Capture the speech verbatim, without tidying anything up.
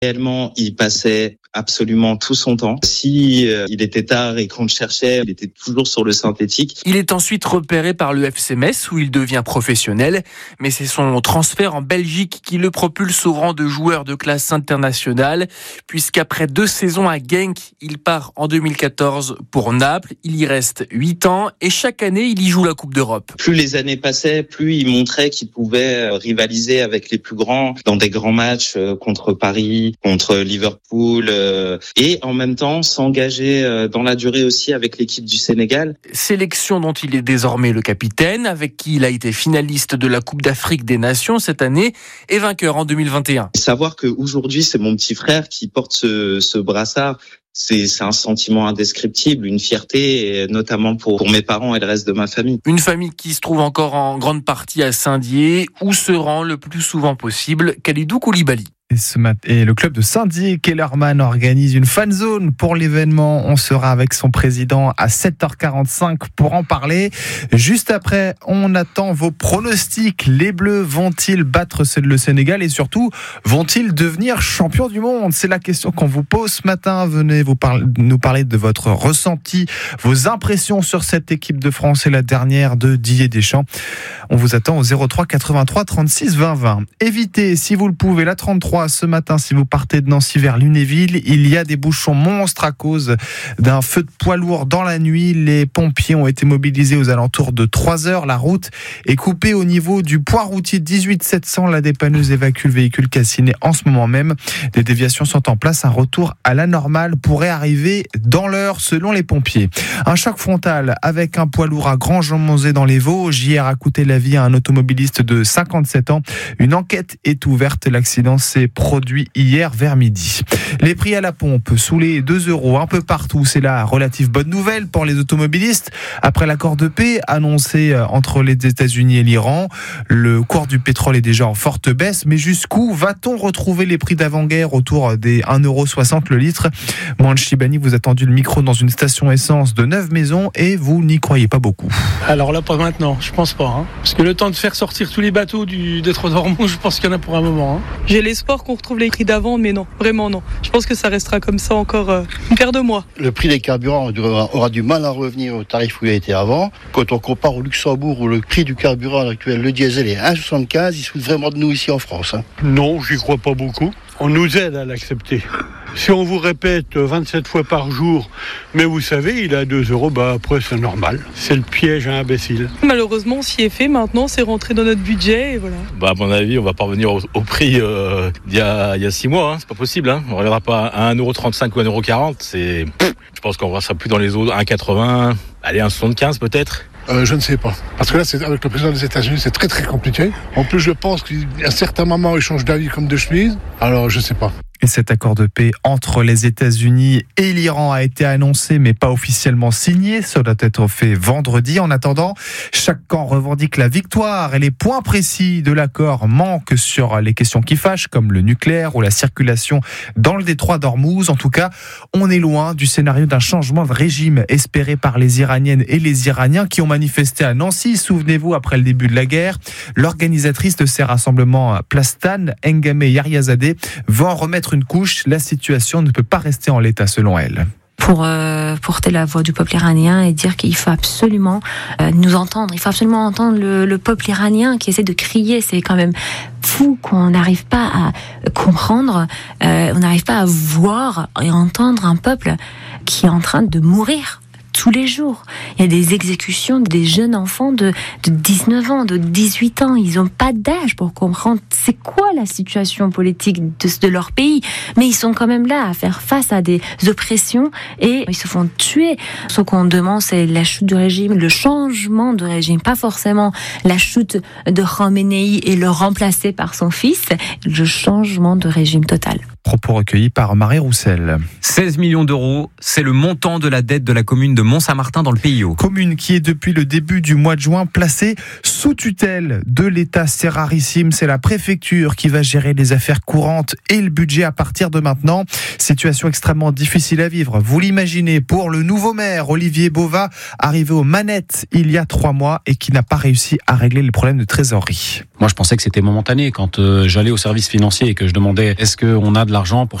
Réellement, il passait absolument tout son temps. Si euh, il était tard et qu'on le cherchait, il était toujours sur le synthétique. Il est ensuite repéré par le F C Metz où il devient professionnel, mais c'est son transfert en Belgique qui le propulse au rang de joueur de classe internationale, puisqu'après deux saisons à Genk, il part en deux mille quatorze pour Naples. Il y reste huit ans et chaque année, il y joue la Coupe d'Europe. Plus les années passaient, plus il montrait qu'il pouvait rivaliser avec les plus grands dans des grands matchs contre Paris, contre Liverpool, et en même temps s'engager dans la durée aussi avec l'équipe du Sénégal. Sélection dont il est désormais le capitaine, avec qui il a été finaliste de la Coupe d'Afrique des Nations cette année et vainqueur en deux mille vingt et un. Savoir qu'aujourd'hui c'est mon petit frère qui porte ce, ce brassard, c'est, c'est un sentiment indescriptible, une fierté, et notamment pour, pour mes parents et le reste de ma famille. Une famille qui se trouve encore en grande partie à Saint-Dié, où se rend le plus souvent possible Kalidou Koulibaly. Et, ce mat- et le club de Saint-Dié, Kellerman, organise une fan zone pour l'événement. On sera avec son président à sept heures quarante-cinq pour en parler. Juste après, on attend vos pronostics. Les Bleus vont-ils battre le Sénégal et surtout, vont-ils devenir champions du monde? C'est la question qu'on vous pose ce matin. Venez vous par- nous parler de votre ressenti, vos impressions sur cette équipe de France et la dernière de Didier Deschamps. On vous attend au zéro trois quatre-vingt-trois trente-six vingt vingt. Évitez, si vous le pouvez, la trente-trois ce matin, si vous partez de Nancy vers Lunéville, il y a des bouchons monstres à cause d'un feu de poids lourd dans la nuit. Les pompiers ont été mobilisés aux alentours de trois heures. La route est coupée au niveau du point routier dix-huit sept cents. La dépanneuse évacue le véhicule calciné en ce moment même. Des déviations sont en place. Un retour à la normale pourrait arriver dans l'heure selon les pompiers. Un choc frontal avec un poids lourd à Grand-Jean-Monzé dans les Vosges. Hier a coûté la vie à un automobiliste de cinquante-sept ans. Une enquête est ouverte. L'accident s'est produit hier vers midi. Les prix à la pompe sous les deux euros un peu partout. C'est la relative bonne nouvelle pour les automobilistes. Après l'accord de paix annoncé entre les États-Unis et l'Iran, le cours du pétrole est déjà en forte baisse. Mais jusqu'où va-t-on retrouver les prix d'avant-guerre autour des un euro soixante le litre? Mohamed Chibani vous a tendu le micro dans une station essence de Neuve-Maisons et vous n'y croyez pas beaucoup. Alors là, pas maintenant, je pense pas. Hein. Parce que le temps de faire sortir tous les bateaux du détroit d'Ormuz, je pense qu'il y en a pour un moment. Hein. J'ai l'espoir qu'on retrouve les prix d'avant, mais non, vraiment non. Je pense que ça restera comme ça encore euh, une paire de mois. Le prix des carburants aura du mal à revenir au tarif où il a été avant. Quand on compare au Luxembourg où le prix du carburant actuel, le diesel est un euro soixante-quinze, il se fout vraiment de nous ici en France. Hein. Non, j'y crois pas beaucoup. On nous aide à l'accepter. Si on vous répète vingt-sept fois par jour, mais vous savez, il est à deux euros, bah après c'est normal. C'est le piège à imbécile. Malheureusement, on s'y est fait. Maintenant, c'est rentré dans notre budget et voilà. Bah à mon avis, on va pas revenir au, au prix euh, d'il y a, il y a six mois. Hein. C'est pas possible. Hein. On ne reviendra pas à un euro trente-cinq ou un euro quarante. C'est, je pense qu'on ne sera plus dans les eaux un euro quatre-vingts. Allez, un euro soixante-quinze peut-être. Euh, je ne sais pas. Parce que là, c'est, avec le président des États-Unis, c'est très très compliqué. En plus, je pense qu'à un certain moment, il change d'avis comme de chemise. Alors, je ne sais pas. Et cet accord de paix entre les États-Unis et l'Iran a été annoncé mais pas officiellement signé. Ça doit être fait vendredi. En attendant, chaque camp revendique la victoire et les points précis de l'accord manquent sur les questions qui fâchent comme le nucléaire ou la circulation dans le détroit d'Ormuz. En tout cas, on est loin du scénario d'un changement de régime espéré par les Iraniennes et les Iraniens qui ont manifesté à Nancy, souvenez-vous, après le début de la guerre. L'organisatrice de ces rassemblements, Plastan Ngame Yaryazadeh, va en remettre une couche. La situation ne peut pas rester en l'état selon elle. Pour euh, porter la voix du peuple iranien et dire qu'il faut absolument euh, nous entendre. Il faut absolument entendre le, le peuple iranien qui essaie de crier. C'est quand même fou qu'on n'arrive pas à comprendre, euh, on n'arrive pas à voir et entendre un peuple qui est en train de mourir tous les jours. Il y a des exécutions des jeunes enfants de, de dix-neuf ans, de dix-huit ans. Ils n'ont pas d'âge pour comprendre c'est quoi la situation politique de, de leur pays. Mais ils sont quand même là à faire face à des oppressions et ils se font tuer. Ce qu'on demande, c'est la chute du régime, le changement de régime. Pas forcément la chute de Khamenei et le remplacer par son fils. Le changement de régime total. Propos recueillis par Marie Roussel. seize millions d'euros, c'est le montant de la dette de la commune de Mont-Saint-Martin dans le Pays Haut. Commune qui est depuis le début du mois de juin placée sous tutelle de l'État. C'est rarissime, c'est la préfecture qui va gérer les affaires courantes et le budget à partir de maintenant. Situation extrêmement difficile à vivre. Vous l'imaginez pour le nouveau maire Olivier Bova, arrivé aux manettes il y a trois mois et qui n'a pas réussi à régler les problèmes de trésorerie. Moi je pensais que c'était momentané quand euh, j'allais au service financier et que je demandais est-ce qu'on a de la d'argent pour